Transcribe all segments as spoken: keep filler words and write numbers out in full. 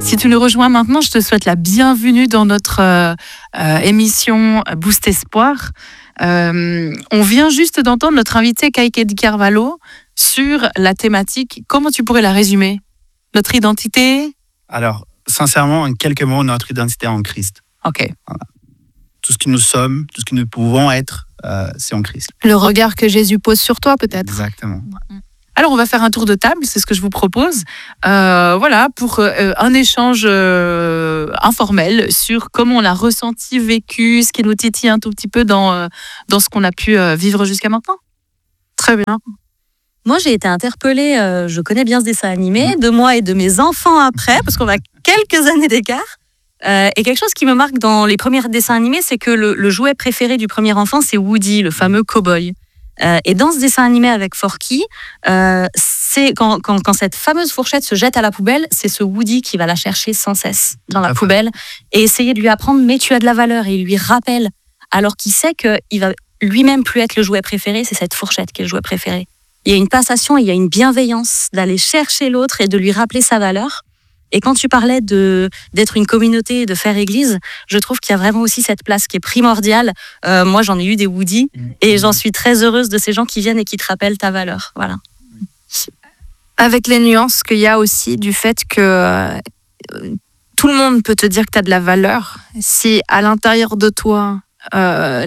Si tu nous rejoins maintenant, je te souhaite la bienvenue dans notre euh, euh, émission Boost Espoir. Euh, on vient juste d'entendre notre invité Kayke Di Carvalho sur la thématique. Comment tu pourrais la résumer? Notre identité? Alors, sincèrement, en quelques mots, notre identité en Christ. Ok. Voilà. Tout ce que nous sommes, tout ce que nous pouvons être, euh, c'est en Christ. Le regard que Jésus pose sur toi, peut-être. Exactement. Alors, on va faire un tour de table, c'est ce que je vous propose. Euh, voilà, pour euh, un échange euh, informel sur comment on l'a ressenti, vécu, ce qui nous titille un tout petit peu dans, euh, dans ce qu'on a pu euh, vivre jusqu'à maintenant. Très bien. Moi, j'ai été interpellée, euh, je connais bien ce dessin animé, de moi et de mes enfants après, parce qu'on a quelques années d'écart. Euh, et quelque chose qui me marque dans les premiers dessins animés, c'est que le, le jouet préféré du premier enfant, c'est Woody, le fameux cow-boy. Euh, et dans ce dessin animé avec Forky, euh, c'est quand, quand, quand cette fameuse fourchette se jette à la poubelle, c'est ce Woody qui va la chercher sans cesse dans la poubelle et essayer de lui apprendre « mais tu as de la valeur » et il lui rappelle, alors qu'il sait qu'il va lui-même plus être le jouet préféré, c'est cette fourchette qui est le jouet préféré. Il y a une passation, il y a une bienveillance d'aller chercher l'autre et de lui rappeler sa valeur. Et quand tu parlais de, d'être une communauté et de faire église, je trouve qu'il y a vraiment aussi cette place qui est primordiale. Euh, moi, j'en ai eu des Woody et j'en suis très heureuse de ces gens qui viennent et qui te rappellent ta valeur. Voilà. Avec les nuances qu'il y a aussi du fait que euh, tout le monde peut te dire que tu as de la valeur. Si à l'intérieur de toi, euh,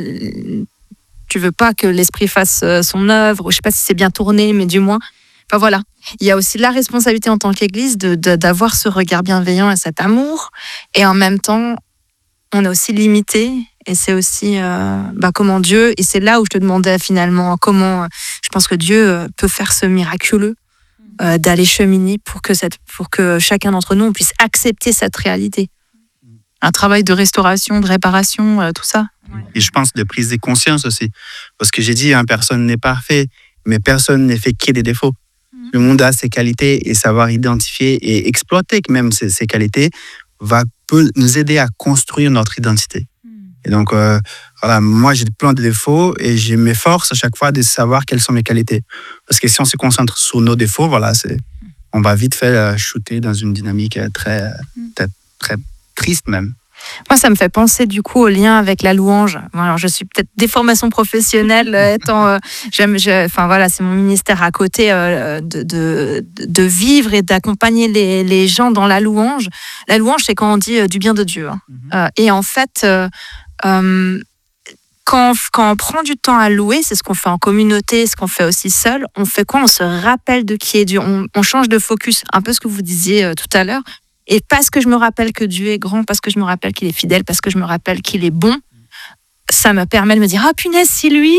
tu veux pas que l'esprit fasse son œuvre, ou je sais pas si c'est bien tourné, mais du moins... Enfin voilà, il y a aussi la responsabilité en tant qu'Église de, de, d'avoir ce regard bienveillant et cet amour. Et en même temps, on est aussi limité. Et c'est aussi euh, bah, comment Dieu... Et c'est là où je te demandais finalement comment... Je pense que Dieu peut faire ce miraculeux euh, d'aller cheminer pour que, cette, pour que chacun d'entre nous on puisse accepter cette réalité. Un travail de restauration, de réparation, euh, tout ça. Et je pense de prise de conscience aussi. Parce que j'ai dit, hein, personne n'est parfait, mais personne n'est fait qu'il y ait des défauts. Le monde a ses qualités et savoir identifier et exploiter même ces, ces qualités va, peut nous aider à construire notre identité. Mm. Et donc, euh, voilà, moi, j'ai plein de défauts et je m'efforce à chaque fois de savoir quelles sont mes qualités. Parce que si on se concentre sur nos défauts, voilà, c'est, on va vite fait euh, shooter dans une dynamique très, mm. très, très triste même. Moi, ça me fait penser du coup au lien avec la louange. Alors, je suis peut-être des formations professionnelles, euh, étant, euh, j'aime, je, enfin voilà, c'est mon ministère à côté euh, de, de, de vivre et d'accompagner les, les gens dans la louange. La louange, c'est quand on dit euh, du bien de Dieu. Hein. Mm-hmm. Euh, et en fait, euh, euh, quand, quand on prend du temps à louer, c'est ce qu'on fait en communauté, ce qu'on fait aussi seul. On fait quoi? On se rappelle de qui est Dieu. On, on change de focus, un peu ce que vous disiez euh, tout à l'heure. Et parce que je me rappelle que Dieu est grand, parce que je me rappelle qu'il est fidèle, parce que je me rappelle qu'il est bon, ça me permet de me dire « Ah punaise, si lui,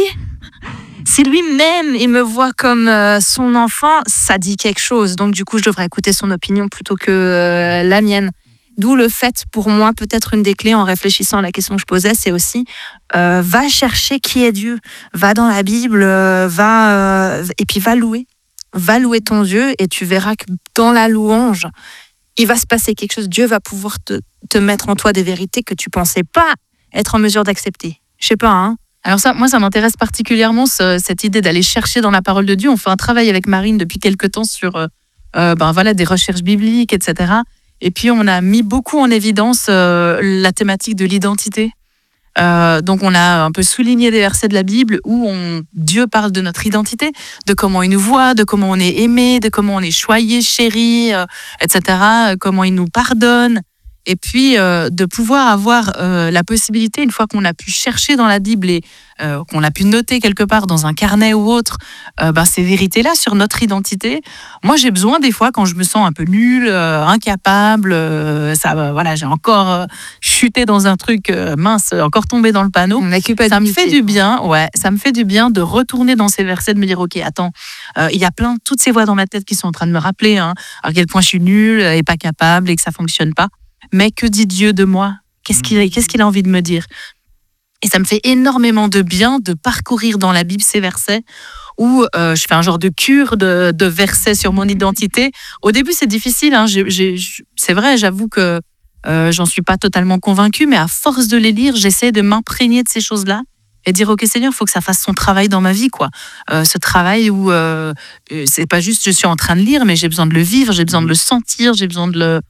si lui-même, il me voit comme euh, son enfant, ça dit quelque chose. Donc du coup, je devrais écouter son opinion plutôt que euh, la mienne. » D'où le fait, pour moi, peut-être une des clés en réfléchissant à la question que je posais, c'est aussi euh, va chercher qui est Dieu, va dans la Bible, euh, va euh, et puis va louer. Va louer ton Dieu et tu verras que dans la louange, il va se passer quelque chose. Dieu va pouvoir te, te mettre en toi des vérités que tu pensais pas être en mesure d'accepter. Je sais pas, hein. Alors ça, moi, ça m'intéresse particulièrement, ce, cette idée d'aller chercher dans la parole de Dieu. On fait un travail avec Marine depuis quelques temps sur euh, ben voilà, des recherches bibliques, et cetera. Et puis, on a mis beaucoup en évidence euh, la thématique de l'identité. Euh, donc, on a un peu souligné des versets de la Bible où on, Dieu parle de notre identité, de comment il nous voit, de comment on est aimé, de comment on est choyé, chéri, euh, et cetera, comment il nous pardonne. Et puis, euh, de pouvoir avoir euh, la possibilité, une fois qu'on a pu chercher dans la Bible et euh, qu'on a pu noter quelque part dans un carnet ou autre, euh, ben, ces vérités-là sur notre identité. Moi, j'ai besoin des fois, quand je me sens un peu nulle, euh, incapable, euh, ça, euh, voilà, j'ai encore euh, chuté dans un truc euh, mince, encore tombé dans le panneau. Ça me fait du bien, ouais, ça me fait du bien de retourner dans ces versets, de me dire, ok, attends, euh, il y a plein, toutes ces voix dans ma tête qui sont en train de me rappeler hein, à quel point je suis nulle et pas capable et que ça fonctionne pas. Mais que dit Dieu de moi? Qu'est-ce qu'il, qu'est-ce qu'il a envie de me dire? Et ça me fait énormément de bien de parcourir dans la Bible ces versets où euh, je fais un genre de cure de, de versets sur mon identité. Au début, c'est difficile. Hein. J'ai, j'ai, c'est vrai, j'avoue que euh, j'en suis pas totalement convaincue, mais à force de les lire, j'essaie de m'imprégner de ces choses-là et dire, ok Seigneur, il faut que ça fasse son travail dans ma vie, quoi. Euh, ce travail où euh, c'est pas juste je suis en train de lire, mais j'ai besoin de le vivre, j'ai besoin de le sentir, j'ai besoin de le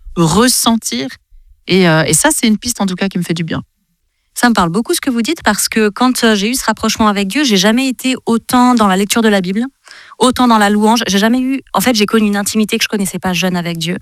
ressentir. Et, euh, et ça, c'est une piste en tout cas qui me fait du bien. Ça me parle beaucoup ce que vous dites parce que quand j'ai eu ce rapprochement avec Dieu, j'ai jamais été autant dans la lecture de la Bible, autant dans la louange. J'ai jamais eu, en fait, j'ai connu une intimité que je connaissais pas jeune avec Dieu.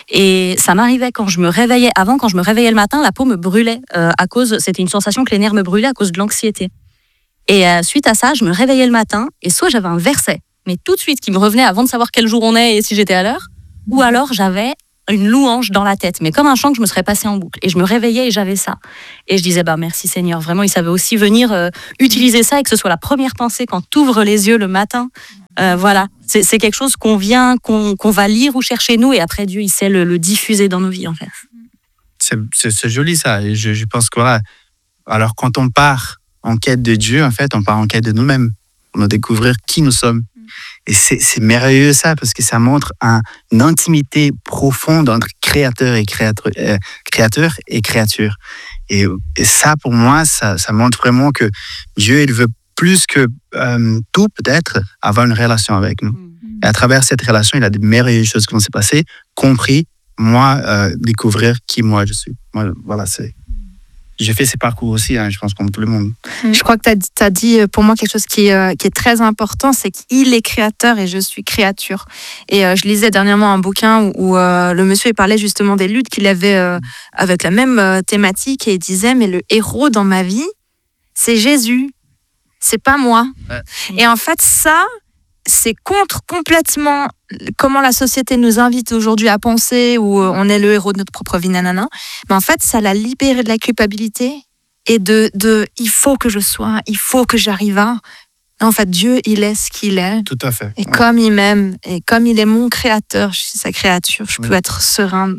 Et ça m'arrivait quand je me réveillais. Avant, quand je me réveillais le matin, la peau me brûlait euh, à cause. C'était une sensation que les nerfs me brûlaient à cause de l'anxiété. Et euh, suite à ça, je me réveillais le matin et soit j'avais un verset, mais tout de suite qui me revenait avant de savoir quel jour on est et si j'étais à l'heure, ou alors j'avais une louange dans la tête, mais comme un chant que je me serais passé en boucle. Et je me réveillais et j'avais ça. Et je disais, bah merci Seigneur. Vraiment, il savait aussi venir euh, utiliser ça et que ce soit la première pensée quand tu ouvres les yeux le matin. Euh, voilà, c'est, c'est quelque chose qu'on vient, qu'on, qu'on va lire ou chercher nous, et après Dieu, il sait le, le diffuser dans nos vies en fait. C'est, c'est, c'est joli ça. Et je, je pense que voilà, alors quand on part en quête de Dieu, en fait, on part en quête de nous-mêmes. On va découvrir qui nous sommes. Et c'est, c'est merveilleux ça, parce que ça montre un, une intimité profonde entre créateur et créateur, euh, créateur et créature. Et, et ça, pour moi, ça, ça montre vraiment que Dieu, il veut plus que euh, tout, peut-être, avoir une relation avec nous. Et à travers cette relation, il y a des merveilleuses choses qui vont se passer, compris, moi, euh, découvrir qui moi je suis. Moi, voilà, c'est... J'ai fait ces parcours aussi, hein, je pense, comme tout le monde. Je crois que tu as dit pour moi quelque chose qui, euh, qui est très important, c'est qu'il est créateur et je suis créature. Et euh, je lisais dernièrement un bouquin où, où euh, le monsieur il parlait justement des luttes qu'il avait euh, avec la même euh, thématique et il disait, mais le héros dans ma vie, c'est Jésus, c'est pas moi. Ouais. Et en fait, ça, c'est contre complètement comment la société nous invite aujourd'hui à penser, où on est le héros de notre propre vie, nanana. Mais en fait, ça l'a libéré de la culpabilité et de, de il faut que je sois, il faut que j'arrive à. En fait, Dieu, il est ce qu'il est. Tout à fait. Et ouais. Comme il m'aime, et comme il est mon créateur, je suis sa créature, je peux ouais. être serein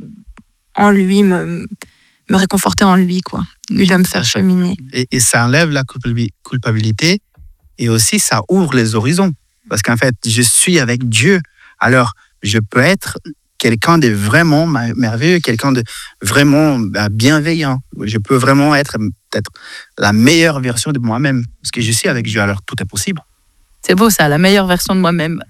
en lui, me, me réconforter en lui, quoi. Lui va me faire cheminer. Et, et ça enlève la culpabilité et aussi ça ouvre les horizons. Parce qu'en fait, je suis avec Dieu. Alors, je peux être quelqu'un de vraiment merveilleux, quelqu'un de vraiment bienveillant. Je peux vraiment être peut-être la meilleure version de moi-même. Parce que je suis avec Dieu, alors tout est possible. C'est beau ça, la meilleure version de moi-même.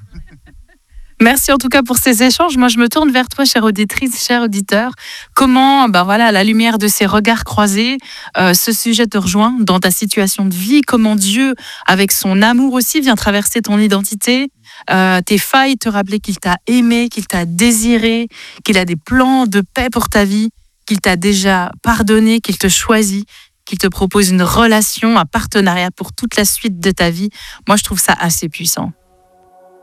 Merci en tout cas pour ces échanges. Moi, je me tourne vers toi, chère auditrice, cher auditeur. Comment, ben voilà, à la lumière de ces regards croisés, euh, ce sujet te rejoint dans ta situation de vie. Comment Dieu, avec son amour aussi, vient traverser ton identité, euh, tes failles, te rappeler qu'il t'a aimé, qu'il t'a désiré, qu'il a des plans de paix pour ta vie, qu'il t'a déjà pardonné, qu'il te choisit, qu'il te propose une relation, un partenariat pour toute la suite de ta vie. Moi, je trouve ça assez puissant.